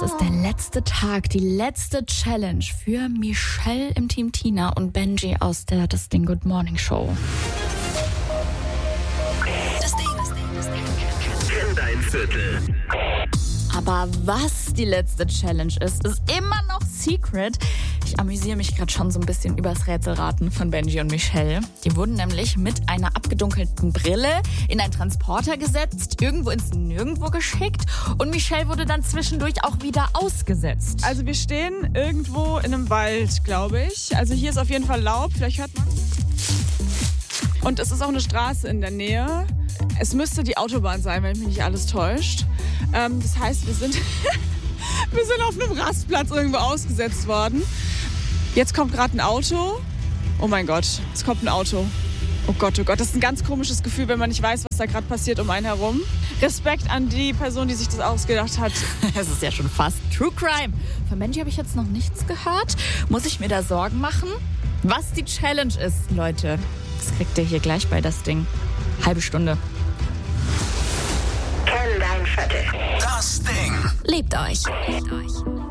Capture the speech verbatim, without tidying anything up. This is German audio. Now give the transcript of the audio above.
ist der letzte Tag, die letzte Challenge für Michelle im Team Tina und Benji aus der Das Ding Good Morning Show. Das Ding, das Ding, das Ding. Kenn dein Viertel. Aber was die letzte Challenge ist, ist immer noch Secret. Ich amüsiere mich gerade schon so ein bisschen übers Rätselraten von Benji und Michelle. Die wurden nämlich mit einer abgedunkelten Brille in einen Transporter gesetzt, irgendwo ins Nirgendwo geschickt und Michelle wurde dann zwischendurch auch wieder ausgesetzt. Also wir stehen irgendwo in einem Wald, glaube ich. Also hier ist auf jeden Fall Laub, vielleicht hört man. Und es ist auch eine Straße in der Nähe. Es müsste die Autobahn sein, wenn mich nicht alles täuscht. Ähm, das heißt, wir sind, wir sind auf einem Rastplatz irgendwo ausgesetzt worden. Jetzt kommt gerade ein Auto. Oh mein Gott, es kommt ein Auto. Oh Gott, oh Gott, das ist ein ganz komisches Gefühl, wenn man nicht weiß, was da gerade passiert um einen herum. Respekt an die Person, die sich das ausgedacht hat. Es ist ja schon fast True Crime. Von Benji habe ich jetzt noch nichts gehört. Muss ich mir da Sorgen machen? Was die Challenge ist, Leute, das kriegt ihr hier gleich bei Das Ding. Halbe Stunde. Kenn dein Viertel. Das Ding. Lebt euch. Lebt euch.